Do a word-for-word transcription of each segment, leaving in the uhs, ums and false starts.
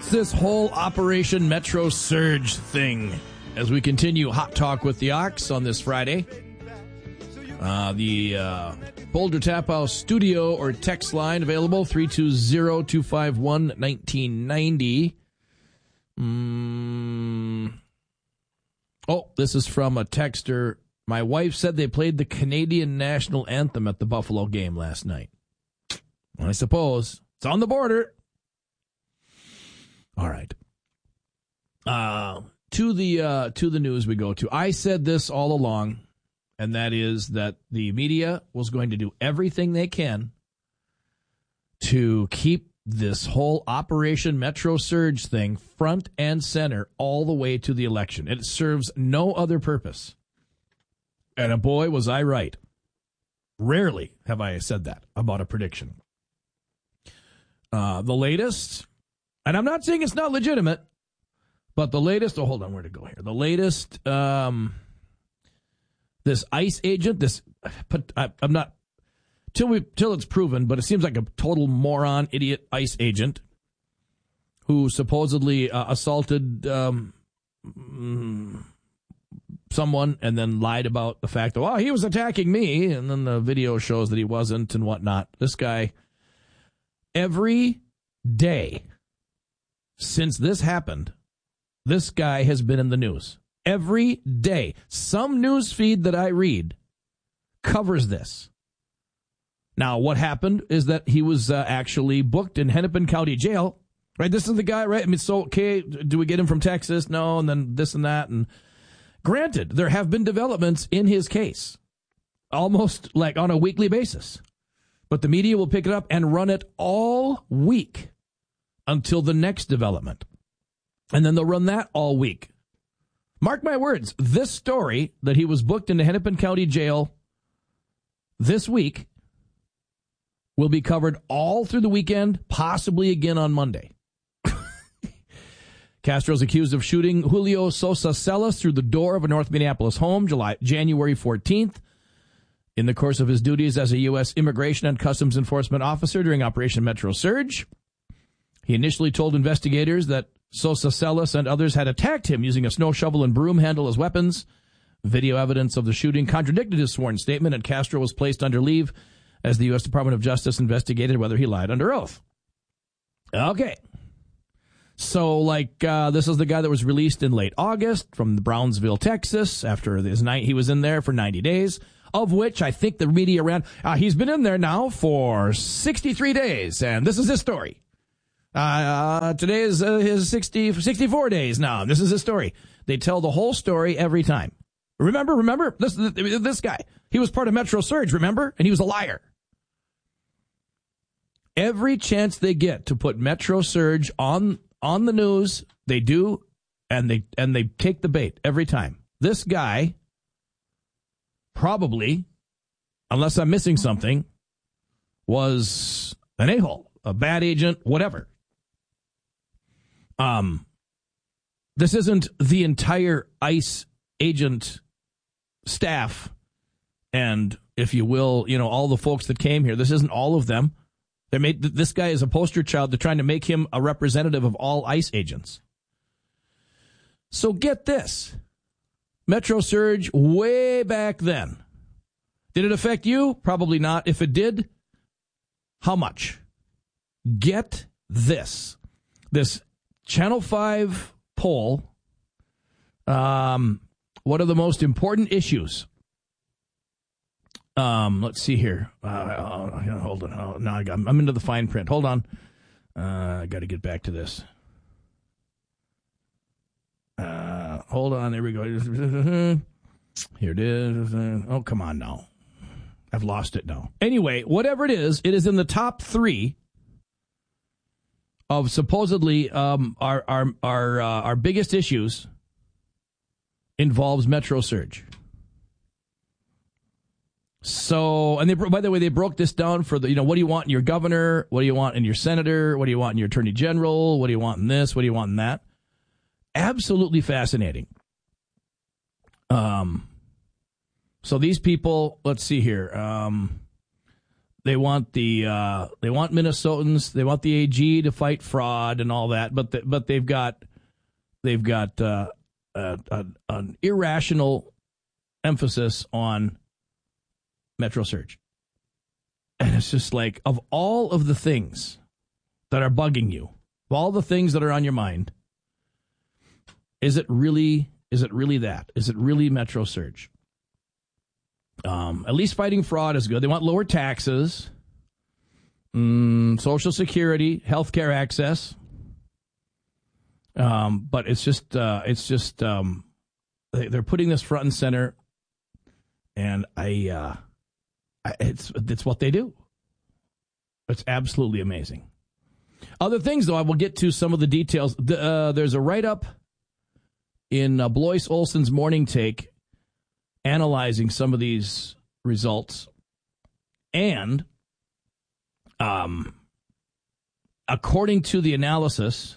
What's this whole Operation Metro Surge thing? As we continue Hot Talk with the Ox on this Friday. Uh, the uh, Boulder Tap House studio or text line available, three two zero, two five one, one nine nine zero. Mm. Oh, this is from a texter. My wife said they played the Canadian national anthem at the Buffalo game last night. Well, I suppose. It's on the border. All right. Uh, to the uh, to the news we go to. I said this all along, and that is that the media was going to do everything they can to keep this whole Operation Metro Surge thing front and center all the way to the election. It serves no other purpose. And, a boy, was I right. Rarely have I said that about a prediction. Uh, the latest, and I'm not saying it's not legitimate, but the latest, oh, hold on, where to go here? The latest, um, this ICE agent, this, I, I'm not, till we, till it's proven, but it seems like a total moron, idiot ICE agent who supposedly uh, assaulted um, someone and then lied about the fact that, well, he was attacking me, and then the video shows that he wasn't and whatnot. This guy, every day since this happened, this guy has been in the news. Every day. Some news feed that I read covers this. Now, what happened is that he was uh, actually booked in Hennepin County Jail. Right? This is the guy, right? I mean, so, okay, do we get him from Texas? No, and then this and that. And granted, there have been developments in his case, almost like on a weekly basis. But the media will pick it up and run it all week until the next development. And then they'll run that all week. Mark my words, this story that he was booked into Hennepin County Jail this week will be covered all through the weekend, possibly again on Monday. Castro's accused of shooting Julio Sosa Celis through the door of a North Minneapolis home July, January fourteenth. In the course of his duties as a U S Immigration and Customs Enforcement officer during Operation Metro Surge, he initially told investigators that Sosa Celis and others had attacked him using a snow shovel and broom handle as weapons. Video evidence of the shooting contradicted his sworn statement, and Castro was placed under leave as the U S Department of Justice investigated whether he lied under oath. Okay. So, like, uh, this is the guy that was released in late August from Brownsville, Texas, after his night. He was in there for ninety days, of which I think the media ran. Uh, he's been in there now for sixty-three days, and this is his story. Uh, uh, today is uh, his sixty, sixty-four days now. This is his story. They tell the whole story every time. Remember, remember, this, this guy, he was part of Metro Surge, remember? And he was a liar. Every chance they get to put Metro Surge on on the news, they do, and they and they take the bait every time. This guy probably, unless I'm missing something, was an a-hole, a bad agent, whatever. Um, this isn't the entire ICE agent staff and, if you will, you know, all the folks that came here. This isn't all of them. They made this guy is a poster child. They're trying to make him a representative of all ICE agents. So get this. Metro Surge way back then. Did it affect you? Probably not. If it did, how much? Get this. This Channel five poll. Um, what are the most important issues? Um, let's see here. Uh, uh, hold on. Oh, no, I got, I'm into the fine print. Hold on. Uh, I got to get back to this. Uh, hold on. There we go. Here it is. Oh, come on now. I've lost it now. Anyway, whatever it is, it is in the top three of supposedly um, our our our uh, our biggest issues involves Metro Surge. So, and they, by the way, they broke this down for the, you know, what do you want in your governor? What do you want in your senator? What do you want in your attorney general? What do you want in this? What do you want in that? Absolutely fascinating. Um, so these people, let's see here. Um, They want the uh, they want Minnesotans. They want the A G to fight fraud and all that. But the, but they've got they've got uh, a, a, an irrational emphasis on Metro Surge. And it's just like, of all of the things that are bugging you, of all the things that are on your mind, is it really, is it really that? Is it really Metro Surge? Um, at least fighting fraud is good. They want lower taxes, mm, Social Security, healthcare access. Um, but it's just, uh, it's just, um, they, they're putting this front and center, and I, uh, It's it's what they do. It's absolutely amazing. Other things, though, I will get to some of the details. The, uh, there's a write-up in uh, Blois Olson's Morning Take analyzing some of these results. And um, according to the analysis,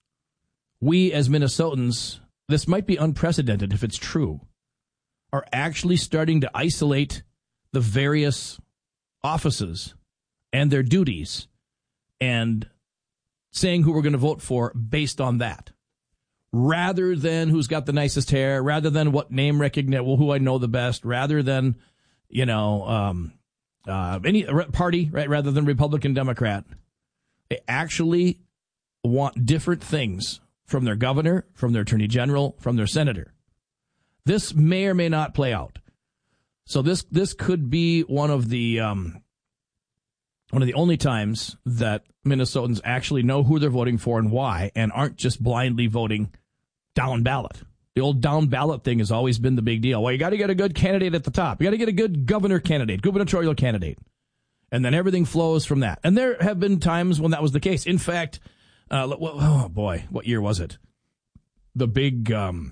we as Minnesotans, this might be unprecedented if it's true, are actually starting to isolate the various offices and their duties and saying who we're going to vote for based on that, rather than who's got the nicest hair, rather than what name recognition, well, who I know the best, rather than, you know, um, uh, any party, right, rather than Republican, Democrat. They actually want different things from their governor, from their attorney general, from their senator. This may or may not play out. So this this could be one of the um, one of the only times that Minnesotans actually know who they're voting for and why, and aren't just blindly voting down ballot. The old down ballot thing has always been the big deal. Well, you got to get a good candidate at the top. You got to get a good governor candidate, gubernatorial candidate, and then everything flows from that. And there have been times when that was the case. In fact, uh, oh boy, what year was it? The big, um,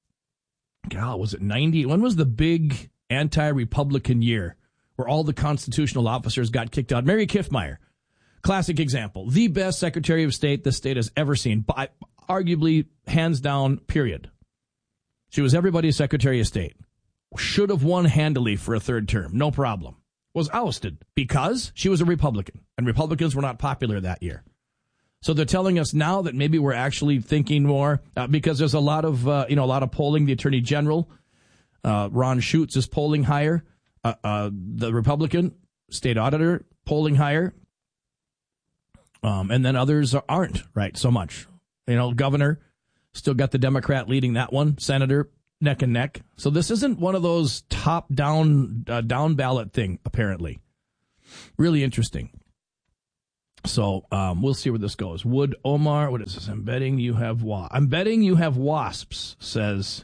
God, was it ninety? When was the big anti-Republican year where all the constitutional officers got kicked out? Mary Kiffmeyer, classic example. The best Secretary of State this state has ever seen, by, arguably, hands down, period. She was everybody's Secretary of State. Should have won handily for a third term, no problem. Was ousted because she was a Republican, and Republicans were not popular that year. So they're telling us now that maybe we're actually thinking more, uh, because there's a lot of, uh, you know, a lot of polling. The Attorney General, Uh, Ron Schutz, is polling higher. Uh, uh, the Republican state auditor polling higher. Um, and then others aren't, right, so much. You know, governor, still got the Democrat leading that one. Senator, neck and neck. So this isn't one of those top-down, uh, down ballot thing, apparently. Really interesting. So um, we'll see where this goes. Would Omar, what is this? I'm betting you have wa- I'm betting you have wasps, says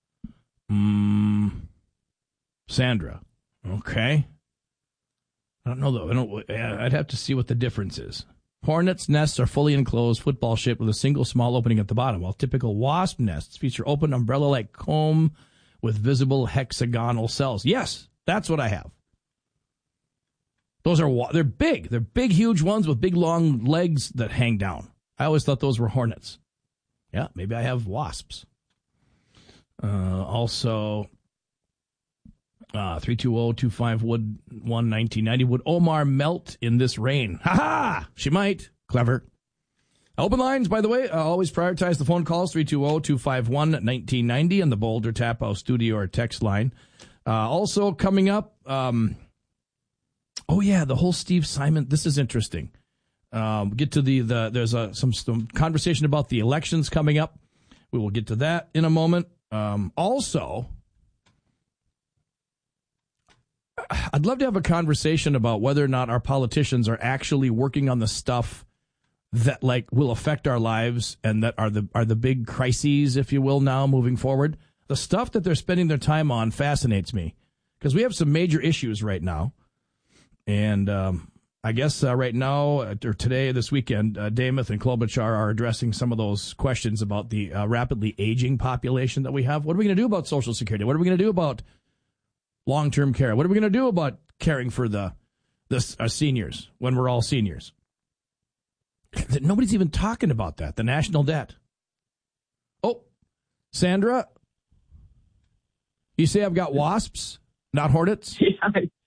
Mm, Sandra. Okay. I don't know, though. I don't, I'd have to see what the difference is. Hornets' nests are fully enclosed, football shaped with a single small opening at the bottom, while typical wasp nests feature open umbrella-like comb with visible hexagonal cells. Yes, that's what I have. Those are, they're big. They're big, huge ones with big, long legs that hang down. I always thought those were hornets. Yeah, maybe I have wasps. Uh, also, uh, three two zero two five Wood one nineteen ninety. Would Omar melt in this rain? Ha ha! She might. Clever. Open lines, by the way. Uh, always prioritize the phone calls. three two zero two five one one nine nine zero and the Boulder Tap House studio or text line. Uh, also coming up, um, oh yeah, the whole Steve Simon. This is interesting. Um, get to the, the there's a, some, some conversation about the elections coming up. We will get to that in a moment. Um, also, I'd love to have a conversation about whether or not our politicians are actually working on the stuff that, like, will affect our lives and that are the are the big crises, if you will, now moving forward. The stuff that they're spending their time on fascinates me because we have some major issues right now. And um, I guess uh, right now, or today, this weekend, uh, Dameth and Klobuchar are addressing some of those questions about the uh, rapidly aging population that we have. What are we going to do about Social Security? What are we going to do about long-term care? What are we going to do about caring for the, the uh, seniors when we're all seniors? Nobody's even talking about that, the national debt. Oh, Sandra, you say I've got wasps, not hornets? Yeah.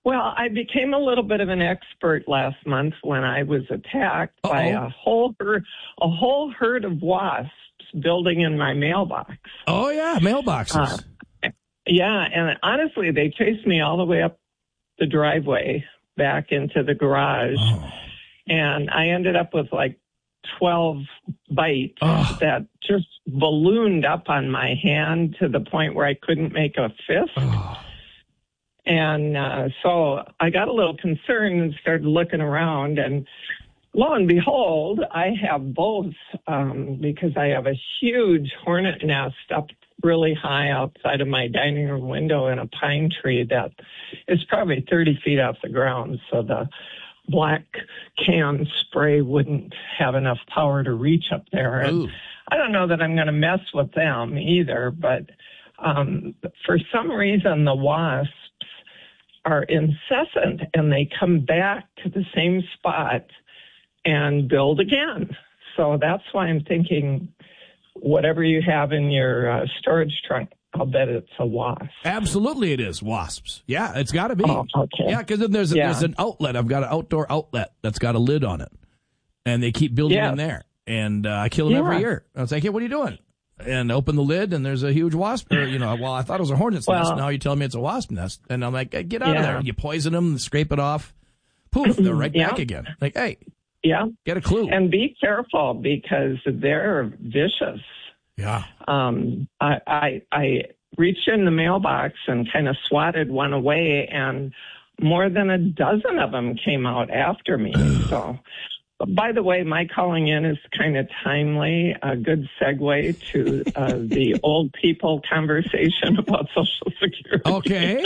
Well, I became a little bit of an expert last month when I was attacked Uh-oh. by a whole herd, a whole herd of wasps building in my mailbox. Oh, yeah, mailboxes. Uh, yeah, and honestly, they chased me all the way up the driveway back into the garage, oh. and I ended up with like twelve bites oh. that just ballooned up on my hand to the point where I couldn't make a fist. Oh. And uh, so I got a little concerned and started looking around, and lo and behold, I have both um, because I have a huge hornet nest up really high outside of my dining room window in a pine tree that is probably thirty feet off the ground. So the black can spray wouldn't have enough power to reach up there. And I don't know that I'm going to mess with them either, but um, for some reason the wasps are incessant and they come back to the same spot and build again. So that's why I'm thinking whatever you have in your uh, storage trunk, I'll bet it's a wasp. Absolutely it is wasps. Yeah, it's got to be. Oh, okay. Yeah, because then there's, yeah. there's an outlet. I've got an outdoor outlet that's got a lid on it. And they keep building yeah. in there. And uh, I kill them yeah. every year. I was like, hey, what are you doing? And open the lid, and there's a huge wasp. Or, you know, well, I thought it was a hornet's well, nest. Now you're telling me it's a wasp nest. And I'm like, get out yeah. of there. You poison them, scrape it off. Poof, they're right yeah. back again. Like, hey, yeah, get a clue. And be careful because they're vicious. Yeah. Um, I, I, I reached in the mailbox and kind of swatted one away, and more than a dozen of them came out after me. So, by the way, my calling in is kind of timely, a good segue to uh, the old people conversation about Social Security. Okay.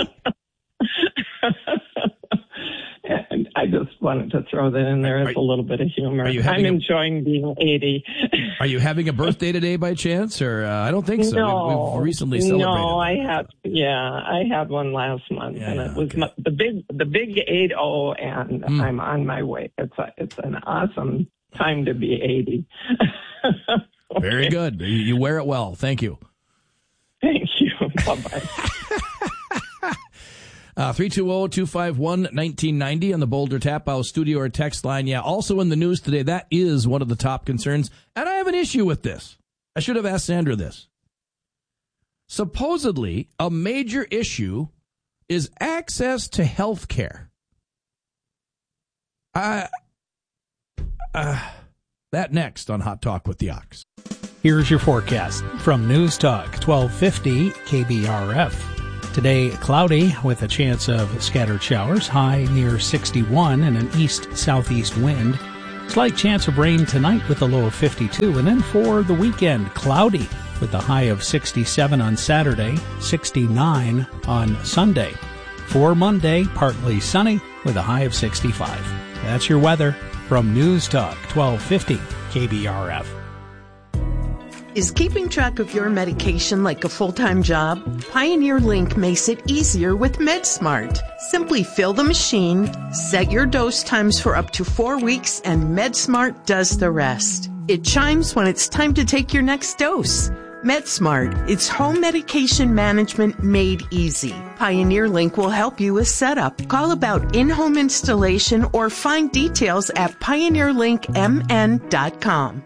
And I just wanted to throw that in there as a little bit of humor. I'm enjoying a, being eighty. Are you having a birthday today by chance? Or uh, I don't think so. No, we've, we've recently celebrated. No, I had, yeah, I had one last month, yeah, and it was okay. my, the big, the big eight oh, and mm. I'm on my way. It's a, it's an awesome time to be eighty. Okay. Very good. You, you wear it well. Thank you. Thank you. Bye-bye. Uh, three two zero, two five one, one nine nine zero on the Boulder Tap House studio or text line. Yeah, also in the news today, that is one of the top concerns. And I have an issue with this. I should have asked Sandra this. Supposedly, a major issue is access to health care. Uh, uh, that next on Hot Talk with the Ox. Here's your forecast from News Talk twelve fifty K B R F. Today, cloudy with a chance of scattered showers, high near sixty-one and an east-southeast wind. Slight chance of rain tonight with a low of fifty-two. And then for the weekend, cloudy with a high of sixty-seven on Saturday, sixty-nine on Sunday. For Monday, partly sunny with a high of sixty-five. That's your weather from News Talk twelve fifty K B R F. Is keeping track of your medication like a full-time job? Pioneer Link makes it easier with MedSmart. Simply fill the machine, set your dose times for up to four weeks, and MedSmart does the rest. It chimes when it's time to take your next dose. MedSmart, it's home medication management made easy. Pioneer Link will help you with setup. Call about in-home installation or find details at pioneer link m n dot com.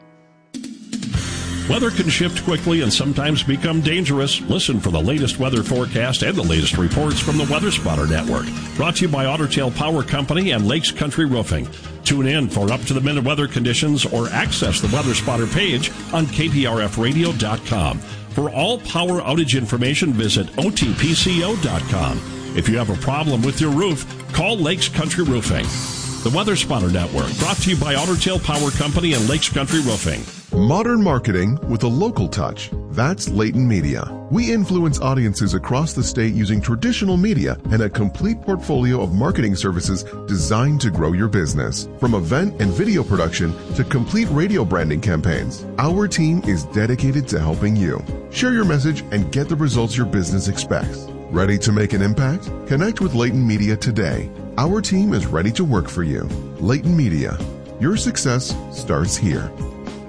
Weather can shift quickly and sometimes become dangerous. Listen for the latest weather forecast and the latest reports from the Weather Spotter Network. Brought to you by Otter Tail Power Company and Lakes Country Roofing. Tune in for up-to-the-minute weather conditions or access the Weather Spotter page on k p r f radio dot com. For all power outage information, visit o t p c o dot com. If you have a problem with your roof, call Lakes Country Roofing. The Weather Spotter Network, brought to you by Otter Tail Power Company and Lakes Country Roofing. Modern marketing with a local touch. That's Layton Media. We influence audiences across the state using traditional media and a complete portfolio of marketing services designed to grow your business. From event and video production to complete radio branding campaigns, our team is dedicated to helping you. Share your message and get the results your business expects. Ready to make an impact? Connect with Layton Media today. Our team is ready to work for you. Layton Media. Your success starts here.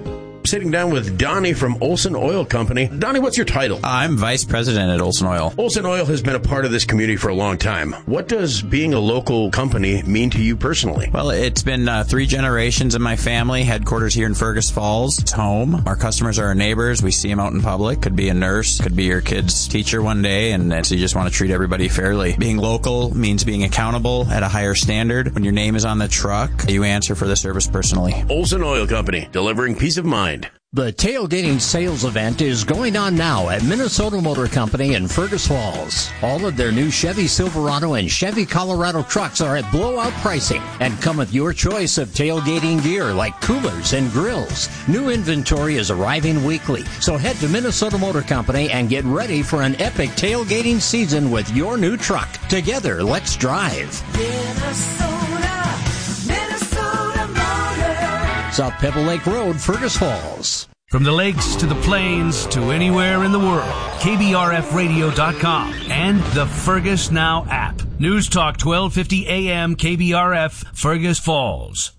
sitting down with Donnie from Olson Oil Company. Donnie, what's your title? I'm Vice President at Olson Oil. Olson Oil has been a part of this community for a long time. What does being a local company mean to you personally? Well, it's been uh, three generations in my family. Headquarters here in Fergus Falls. It's home. Our customers are our neighbors. We see them out in public. Could be a nurse. Could be your kid's teacher one day. And, and so you just want to treat everybody fairly. Being local means being accountable at a higher standard. When your name is on the truck, you answer for the service personally. Olson Oil Company, delivering peace of mind. The tailgating sales event is going on now at Minnesota Motor Company in Fergus Falls. All of their new Chevy Silverado and Chevy Colorado trucks are at blowout pricing and come with your choice of tailgating gear like coolers and grills. New inventory is arriving weekly, so head to Minnesota Motor Company and get ready for an epic tailgating season with your new truck. Together, let's drive. Minnesota, Minnesota Motor. South Pebble Lake Road, Fergus Falls. From the lakes to the plains to anywhere in the world, K B R F radio dot com and the Fergus Now app. News Talk twelve fifty A M K B R F, Fergus Falls.